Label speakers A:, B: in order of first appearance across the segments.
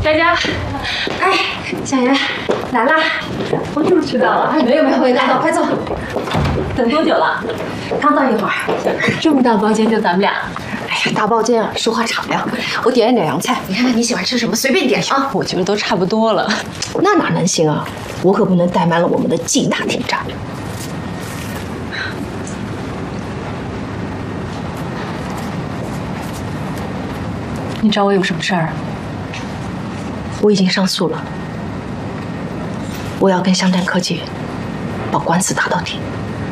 A: 佳佳，哎，小袁来啦！我又迟到了。哎，没有，我也来了，快坐。等多久了？刚到一会儿。这么大包间就咱们俩。哎呀，大包间啊，说话敞亮。我点2样菜，你看看你喜欢吃什么，随便点啊。
B: 我觉得都差不多了。
A: 那哪能行啊？我可不能怠慢了我们的劲大挑战。
B: 你找我有什么事儿？
A: 我已经上诉了，我要跟湘湛科技把官司打到底。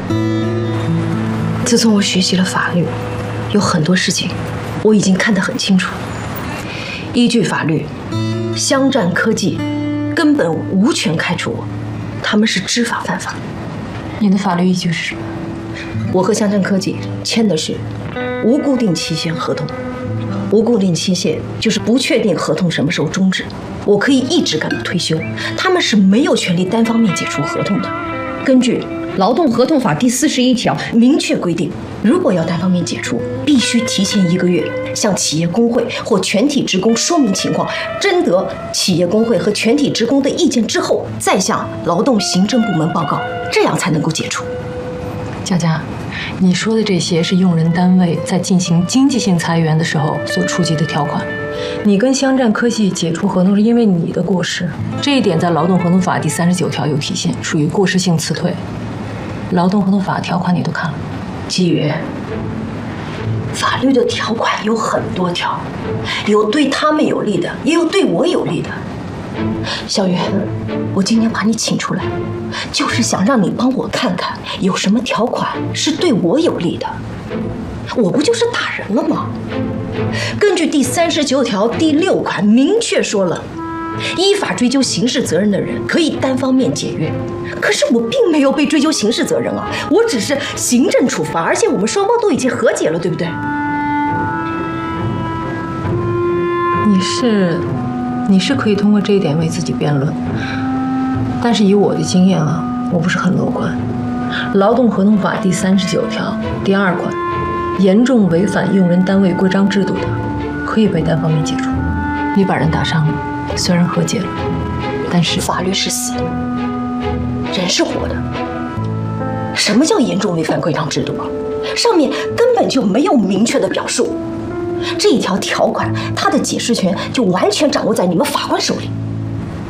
A: 自从我学习了法律，有很多事情我已经看得很清楚。依据法律，湘湛科技根本无权开除我，他们是知法犯法。
B: 你的法律依据是什么？
A: 我和湘湛科技签的是无固定期限合同。无固定期限就是不确定合同什么时候终止，我可以一直干到退休。他们是没有权利单方面解除合同的。根据《劳动合同法》第41条明确规定，如果要单方面解除，必须提前1个月向企业工会或全体职工说明情况，征得企业工会和全体职工的意见之后，再向劳动行政部门报告，这样才能够解除。
B: 佳佳，你说的这些是用人单位在进行经济性裁员的时候所触及的条款。你跟湘湛科技解除合同是因为你的过失，这一点在劳动合同法第39条有体现，属于过失性辞退。劳动合同法条款你都看了？
A: 季宇，法律的条款有很多条，有对他们有利的，也有对我有利的。小袁，我今天把你请出来，就是想让你帮我看看有什么条款是对我有利的。我不就是打人了吗？根据第39条第6款明确说了，依法追究刑事责任的人可以单方面解约。可是我并没有被追究刑事责任啊，我只是行政处罚，而且我们双方都已经和解了，对不对？
B: 你是可以通过这一点为自己辩论，但是以我的经验啊，我不是很乐观。劳动合同法第39条第2款，严重违反用人单位规章制度的，可以被单方面解除。你把人打伤了，虽然和解了，但是
A: 法律是死的，人是活的。什么叫严重违反规章制度啊？上面根本就没有明确的表述。这一条条款，它的解释权就完全掌握在你们法官手里。